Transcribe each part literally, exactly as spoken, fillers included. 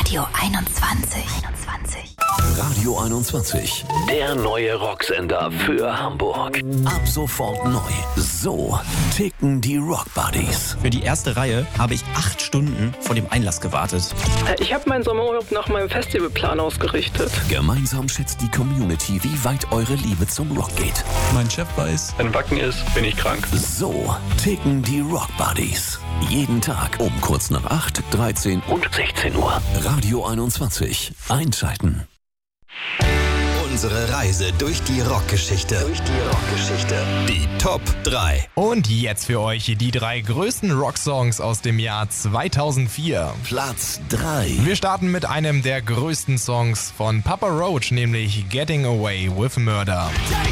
Radio einundzwanzig. einundzwanzig. Radio einundzwanzig, der neue Rocksender für Hamburg. Ab sofort neu. So ticken die Rock Buddies. Für die erste Reihe habe ich acht Stunden vor dem Einlass gewartet. Ich habe meinen Sommerurlaub nach meinem Festivalplan ausgerichtet. Gemeinsam schätzt die Community, wie weit eure Liebe zum Rock geht. Mein Chef weiß, wenn Wacken ist, bin ich krank. So ticken die Rock Buddies. Jeden Tag um kurz nach acht, dreizehn und sechzehn Uhr. Radio einundzwanzig. Einschalten. Unsere Reise durch die Rockgeschichte. Durch die Rockgeschichte. Die Top drei. Und jetzt für euch die drei größten Rocksongs aus dem Jahr zweitausendvier. Platz drei. Wir starten mit einem der größten Songs von Papa Roach, nämlich Getting Away with Murder.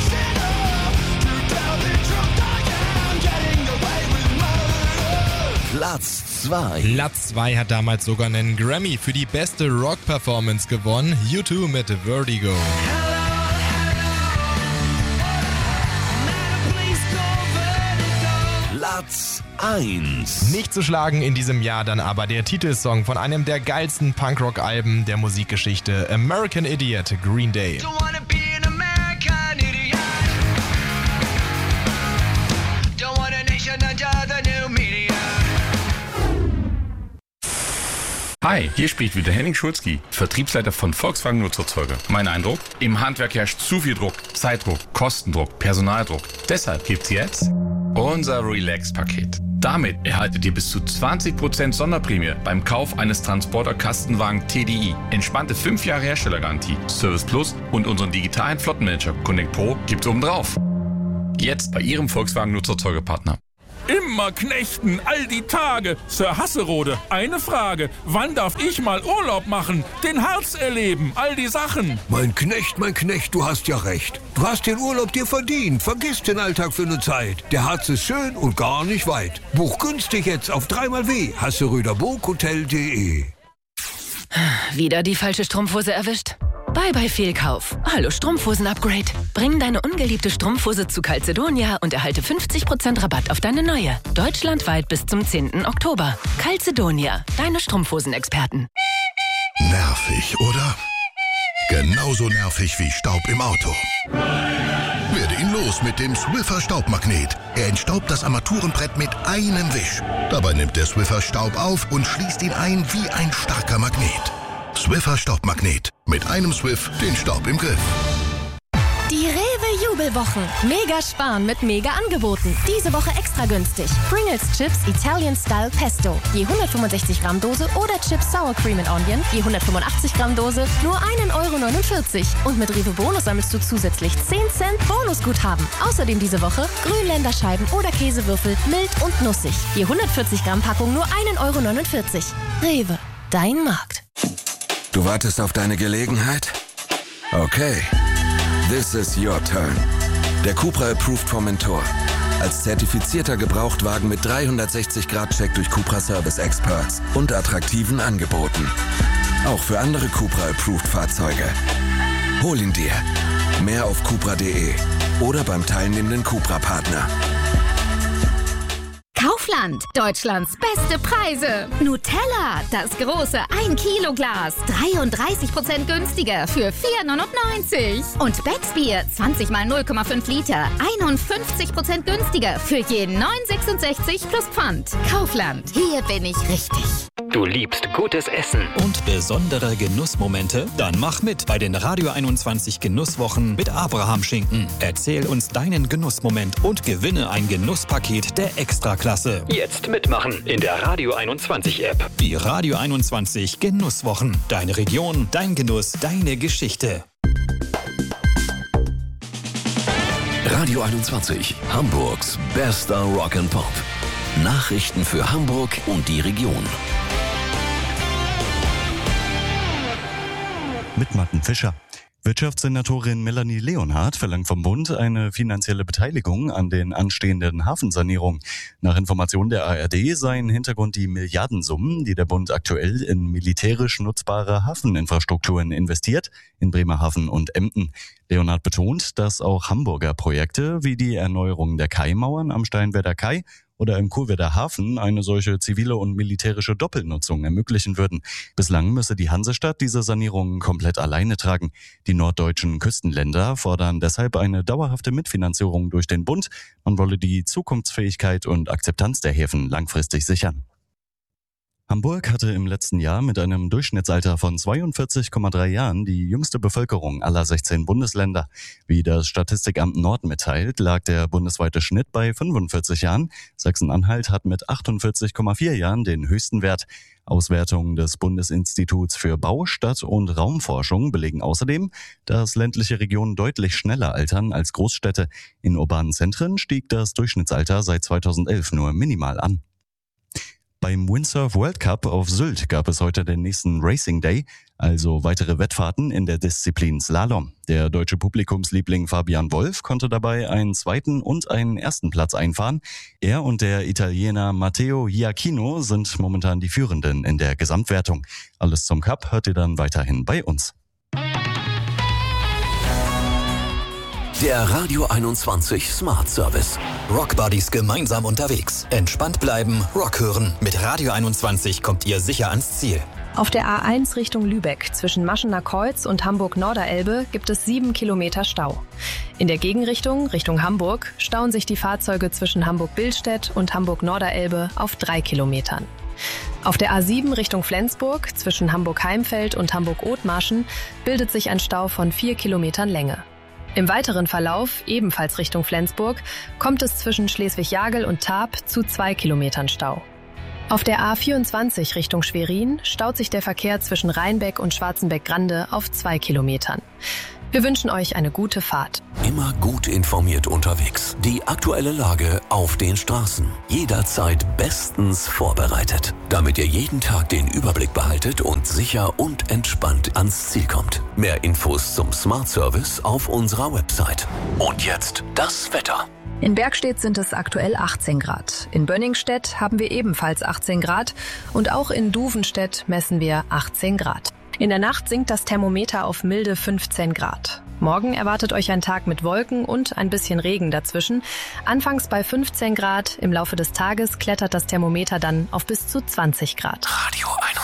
Platz zwei. Platz zwei hat damals sogar einen Grammy für die beste Rock-Performance gewonnen. U zwei mit Vertigo. Platz eins. Nicht zu schlagen in diesem Jahr dann aber der Titelsong von einem der geilsten Punkrock-Alben der Musikgeschichte, American Idiot, Green Day. Hi, hier spricht wieder Henning Schulzki, Vertriebsleiter von Volkswagen Nutzerzeuger. Mein Eindruck? Im Handwerk herrscht zu viel Druck, Zeitdruck, Kostendruck, Personaldruck. Deshalb gibt's jetzt unser Relax-Paket. Damit erhaltet ihr bis zu zwanzig Prozent Sonderprämie beim Kauf eines Transporter-Kastenwagen T D I. Entspannte fünf Jahre Herstellergarantie, Service Plus und unseren digitalen Flottenmanager Connect Pro gibt's obendrauf. Jetzt bei Ihrem Volkswagen Nutzerzeugerpartner. Immer knechten, all die Tage. Sir Hasserode, eine Frage. Wann darf ich mal Urlaub machen? Den Harz erleben, all die Sachen. Mein Knecht, mein Knecht, du hast ja recht. Du hast den Urlaub dir verdient. Vergiss den Alltag für eine Zeit. Der Harz ist schön und gar nicht weit. Buch günstig jetzt auf dreimal W. Hasseröderburghotel punkt de. Wieder die falsche Strumpfhose erwischt? Bye bye Fehlkauf. Hallo Strumpfhosen-Upgrade. Bring deine ungeliebte Strumpfhose zu Calzedonia und erhalte fünfzig Prozent Rabatt auf deine neue. Deutschlandweit bis zum zehnten Oktober. Calzedonia, deine Strumpfhosen-Experten. Nervig, oder? Genauso nervig wie Staub im Auto. Werde ihn los mit dem Swiffer Staubmagnet. Er entstaubt das Armaturenbrett mit einem Wisch. Dabei nimmt der Swiffer Staub auf und schließt ihn ein wie ein starker Magnet. Swiffer Staubmagnet. Mit einem Swiff den Staub im Griff. Die Rewe-Jubelwochen. Mega sparen mit Mega-Angeboten. Diese Woche extra günstig. Pringles Chips Italian Style Pesto. Je hundertfünfundsechzig Gramm Dose oder Chips Sour Cream and Onion. Je hundertfünfundachtzig Gramm Dose. Nur ein Euro neunundvierzig. Und mit Rewe Bonus sammelst du zusätzlich zehn Cent Bonusguthaben. Außerdem diese Woche Grünländerscheiben oder Käsewürfel mild und nussig. Je hundertvierzig Gramm Packung nur ein Euro neunundvierzig. Rewe. Dein Markt. Du wartest auf deine Gelegenheit? Okay. This is your turn. Der Cupra Approved Formentor. Als zertifizierter Gebrauchtwagen mit dreihundertsechzig Grad Check durch Cupra Service Experts und attraktiven Angeboten. Auch für andere Cupra Approved Fahrzeuge. Hol ihn dir. Mehr auf cupra punkt de oder beim teilnehmenden Cupra-Partner. Kaufland, Deutschlands beste Preise. Nutella, das große ein Kilo Glas, dreiunddreißig Prozent günstiger für vier neunundneunzig. Und Becksbier, zwanzig mal null Komma fünf Liter, einundfünfzig Prozent günstiger für je neun sechsundsechzig plus Pfand. Kaufland, hier bin ich richtig. Du liebst gutes Essen und besondere Genussmomente? Dann mach mit bei den Radio einundzwanzig Genusswochen mit Abraham Schinken. Erzähl uns deinen Genussmoment und gewinne ein Genusspaket der Extraklasse. Jetzt mitmachen in der Radio einundzwanzig App. Die Radio einundzwanzig Genusswochen. Deine Region, dein Genuss, deine Geschichte. Radio einundzwanzig, Hamburgs bester Rock and Pop. Nachrichten für Hamburg und die Region. Mit Martin Fischer. Wirtschaftssenatorin Melanie Leonhardt verlangt vom Bund eine finanzielle Beteiligung an den anstehenden Hafensanierungen. Nach Informationen der A R D seien Hintergrund die Milliardensummen, die der Bund aktuell in militärisch nutzbare Hafeninfrastrukturen investiert, in Bremerhaven und Emden. Leonhardt betont, dass auch Hamburger Projekte wie die Erneuerung der Kaimauern am Steinwerder Kai oder im Kurwerder Hafen eine solche zivile und militärische Doppelnutzung ermöglichen würden. Bislang müsse die Hansestadt diese Sanierung komplett alleine tragen. Die norddeutschen Küstenländer fordern deshalb eine dauerhafte Mitfinanzierung durch den Bund. Man wolle die Zukunftsfähigkeit und Akzeptanz der Häfen langfristig sichern. Hamburg hatte im letzten Jahr mit einem Durchschnittsalter von zweiundvierzig Komma drei Jahren die jüngste Bevölkerung aller sechzehn Bundesländer. Wie das Statistikamt Nord mitteilt, lag der bundesweite Schnitt bei fünfundvierzig Jahren. Sachsen-Anhalt hat mit achtundvierzig Komma vier Jahren den höchsten Wert. Auswertungen des Bundesinstituts für Bau-, Stadt- und Raumforschung belegen außerdem, dass ländliche Regionen deutlich schneller altern als Großstädte. In urbanen Zentren stieg das Durchschnittsalter seit zweitausendelf nur minimal an. Beim Windsurf World Cup auf Sylt gab es heute den nächsten Racing Day, also weitere Wettfahrten in der Disziplin Slalom. Der deutsche Publikumsliebling Fabian Wolf konnte dabei einen zweiten und einen ersten Platz einfahren. Er und der Italiener Matteo Iachino sind momentan die Führenden in der Gesamtwertung. Alles zum Cup hört ihr dann weiterhin bei uns. Der Radio einundzwanzig Smart Service. Rock Buddies gemeinsam unterwegs. Entspannt bleiben, Rock hören. Mit Radio einundzwanzig kommt ihr sicher ans Ziel. Auf der A eins Richtung Lübeck zwischen Maschener Kreuz und Hamburg-Norderelbe gibt es sieben Kilometer Stau. In der Gegenrichtung, Richtung Hamburg, stauen sich die Fahrzeuge zwischen Hamburg-Billstedt und Hamburg-Norderelbe auf drei Kilometern. Auf der A sieben Richtung Flensburg zwischen Hamburg-Heimfeld und Hamburg-Othmarschen bildet sich ein Stau von vier Kilometern Länge. Im weiteren Verlauf, ebenfalls Richtung Flensburg, kommt es zwischen Schleswig-Jagel und Tarp zu zwei Kilometern Stau. Auf der A vierundzwanzig Richtung Schwerin staut sich der Verkehr zwischen Rheinbeck und Schwarzenbeck-Grande auf zwei Kilometern. Wir wünschen euch eine gute Fahrt. Immer gut informiert unterwegs. Die aktuelle Lage auf den Straßen. Jederzeit bestens vorbereitet. Damit ihr jeden Tag den Überblick behaltet und sicher und entspannt ans Ziel kommt. Mehr Infos zum Smart Service auf unserer Website. Und jetzt das Wetter. In Bergstedt sind es aktuell achtzehn Grad. In Bönningstedt haben wir ebenfalls achtzehn Grad. Und auch in Duvenstedt messen wir achtzehn Grad. In der Nacht sinkt das Thermometer auf milde fünfzehn Grad. Morgen erwartet euch ein Tag mit Wolken und ein bisschen Regen dazwischen. Anfangs bei fünfzehn Grad, im Laufe des Tages klettert das Thermometer dann auf bis zu zwanzig Grad. Radio einundzwanzig.